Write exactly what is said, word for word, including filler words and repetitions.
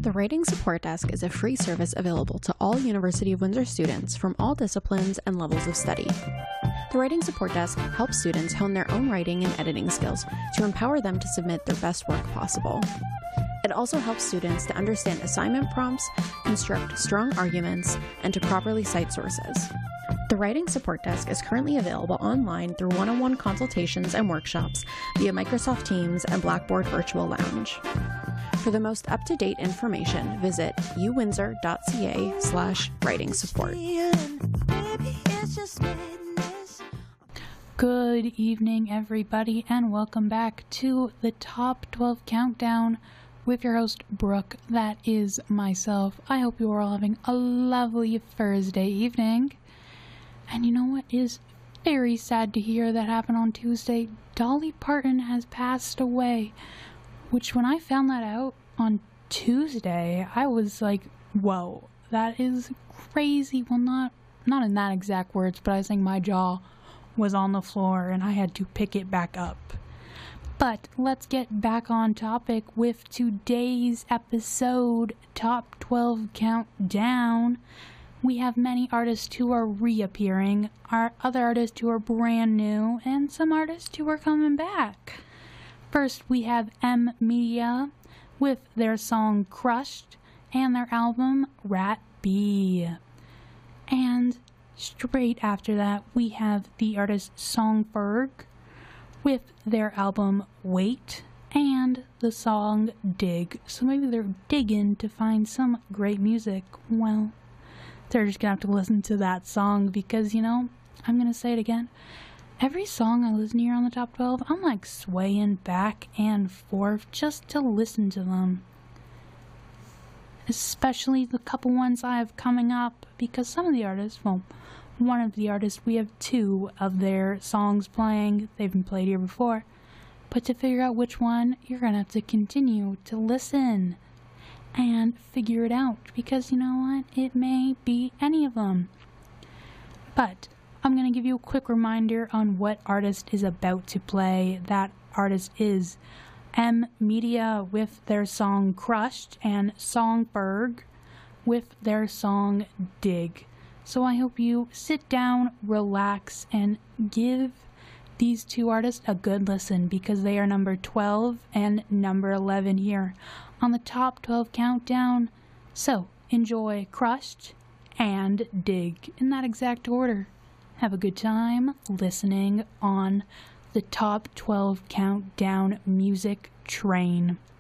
The Writing Support Desk is a free service available to all University of Windsor students from all disciplines and levels of study. The Writing Support Desk helps students hone their own writing and editing skills to empower them to submit their best work possible. It also helps students to understand assignment prompts, construct strong arguments, and to properly cite sources. The Writing Support Desk is currently available online through one-on-one consultations and workshops via Microsoft Teams and Blackboard Virtual Lounge. For the most up-to-date information, visit uwindsor.ca slash writing support. Good evening, everybody, and welcome back to the Top twelve Countdown with your host, Brooke. That is myself. I hope you are all having a lovely Thursday evening. And you know what is very sad to hear that happened on Tuesday? Dolly Parton has passed away. Which, when I found that out on Tuesday, I was like, whoa, that is crazy. Well, not not in that exact words, but I think my jaw was on the floor and I had to pick it back up. But let's get back on topic with today's episode, Top twelve Countdown. We have many artists who are reappearing, our other artists who are brand new, and some artists who are coming back. First, we have M Media with their song Crushed and their album Rat B. And straight after that, we have the artist Songberg with their album Wait and the song Dig. So maybe they're digging to find some great music. Well, they're just gonna have to listen to that song because, you know, I'm gonna say it again. Every song I listen to here on the Top twelve, I'm like swaying back and forth just to listen to them. Especially the couple ones I have coming up, because some of the artists, well, one of the artists, we have two of their songs playing. They've been played here before. But to figure out which one, you're going to have to continue to listen and figure it out, because you know what? It may be any of them. But I'm going to give you a quick reminder on what artist is about to play. That artist is M Media with their song Crushed and Songberg with their song Dig. So I hope you sit down, relax, and give these two artists a good listen because they are number twelve and number eleven here on the Top twelve Countdown. So enjoy Crushed and Dig in that exact order. Have a good time listening on the Top twelve Countdown music train.